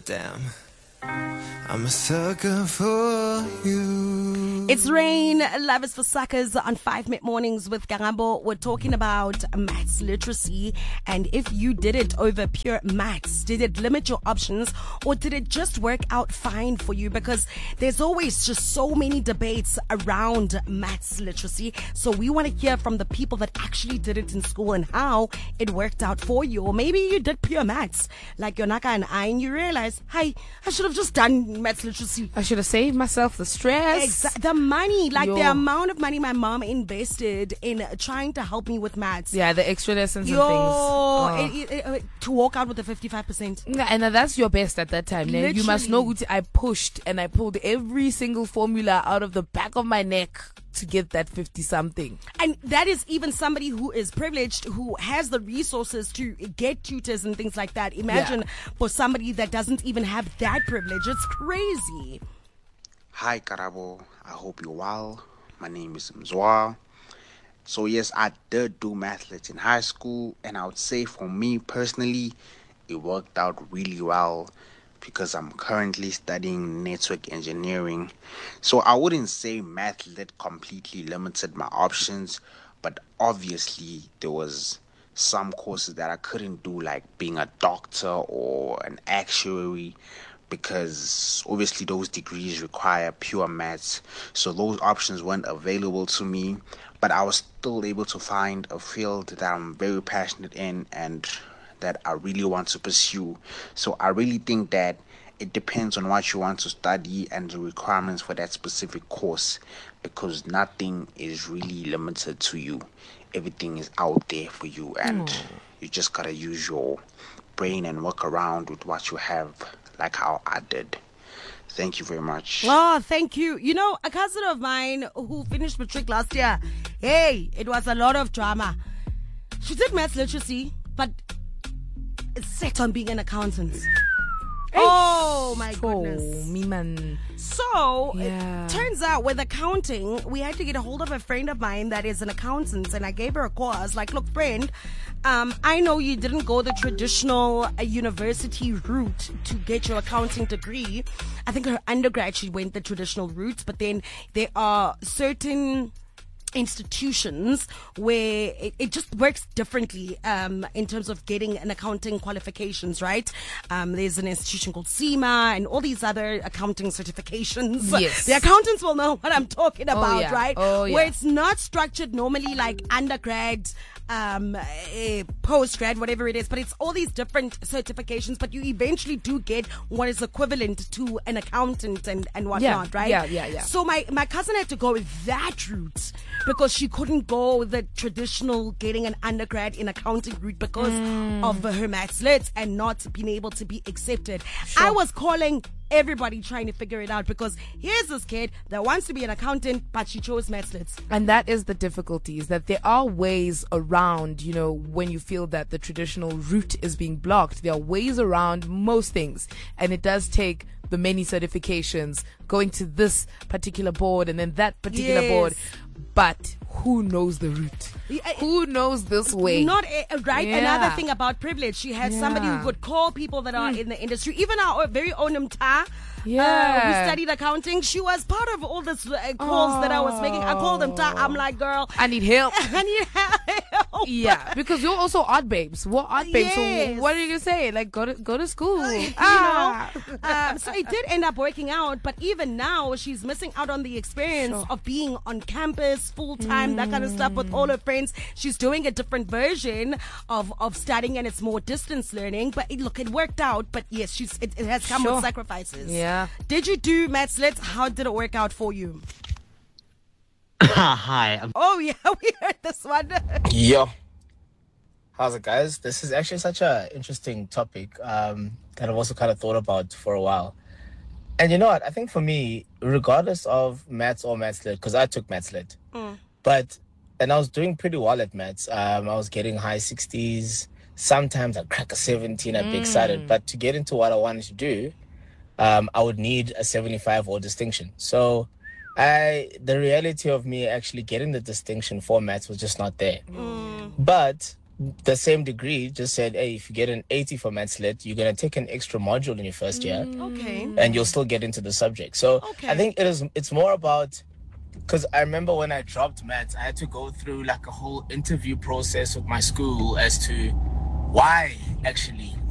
Damn, I'm a sucker for you. It's Rain, Love is for Suckers on 5 Mid Mornings with Karabo. We're talking about maths literacy, and if you did it over pure maths, did it limit your options or did it just work out fine for you? Because there's always just so many debates around maths literacy. So we want to hear from the people that actually did it in school and how it worked out for you. Or maybe you did pure maths like Yonaka and I, and you realize, hey, I should have just done maths literacy. I should have saved myself the stress. The money, like the amount of money my mom invested in trying to help me with maths. Yeah, the extra lessons and things. To walk out with the 55%. Yeah, and that's your best at that time. Now, you must know, I pushed and I pulled every single formula out of the back of my neck to get that 50-something. And that is even somebody who is privileged, who has the resources to get tutors and things like that. Imagine for somebody that doesn't even have that privilege. It's crazy. Hi Karabo, I hope you're well. My name is Mzwa. So yes, I did do math lit in high school, and I would say for me personally, it worked out really well because I'm currently studying network engineering. So I wouldn't say math lit completely limited my options, but obviously there was some courses that I couldn't do, like being a doctor or an actuary, because obviously those degrees require pure maths, so those options weren't available to me. But I was still able to find a field that I'm very passionate in and that I really want to pursue. So I really think that it depends on what you want to study and the requirements for that specific course, because nothing is really limited to you. Everything is out there for you, and you just gotta use your brain and work around with what you have, like how I did. Thank you very much. Oh, thank you. You know, a cousin of mine who finished matric last year, hey, it was a lot of drama. She did maths literacy, but set on being an accountant. Oh my goodness. Me man. So it turns out with accounting, we had to get a hold of a friend of mine that is an accountant, and I gave her a call. I was like, look, friend, I know you didn't go the traditional university route to get your accounting degree. I think her undergrad, she went the traditional route, but then there are certain institutions where it just works differently in terms of getting an accounting qualifications, right? There's an institution called CIMA and all these other accounting certifications. Yes. The accountants will know what I'm talking about, right? Oh, yeah. Where it's not structured normally like undergrad, postgrad, whatever it is, but it's all these different certifications, but you eventually do get what is equivalent to an accountant and whatnot, right? Yeah. So my cousin had to go that route because she couldn't go the traditional getting an undergrad in accounting route because of her maths lit and not being able to be accepted. Sure. I was calling everybody trying to figure it out, because here's this kid that wants to be an accountant, but she chose maths lit. And that is the difficulty, is that there are ways around, you know, when you feel that the traditional route is being blocked, there are ways around most things. And it does take the many certifications, going to this particular board and then that particular board. But who knows the route? Who knows this way? Not right. Yeah. Another thing about privilege, she has somebody who would call people that are in the industry. Even our very own Mta, who studied accounting, she was part of all this calls that I was making. I called Mta. I'm like, girl, I need help. I need help. Yeah, because you're also art babes. What art babes? Yes. So what are you gonna say? Like, go to school. You know. So it did end up working out, but even now she's missing out on the experience of being on campus full time, that kind of stuff with all her friends. She's doing a different version of studying, and it's more distance learning. But it worked out. But yes, it has come with sacrifices. Yeah. Did you do maths lit? How did it work out for you? Hi. Oh yeah, we heard this one. Yo. How's it, guys? This is actually such an interesting topic that I've also kind of thought about for a while. And you know what? I think for me, regardless of maths or maths lit, because I took maths lit, and I was doing pretty well at maths. I was getting high 60s. Sometimes I'd crack a 17. I'd be excited. But to get into what I wanted to do, I would need a 75 or distinction. So the reality of me actually getting the distinction for maths was just not there. But the same degree just said, hey, if you get an 80 for Maths Lit, you're going to take an extra module in your first year. Okay. And you'll still get into the subject. So I think it's more about, because I remember when I dropped maths, I had to go through like a whole interview process with my school as to why actually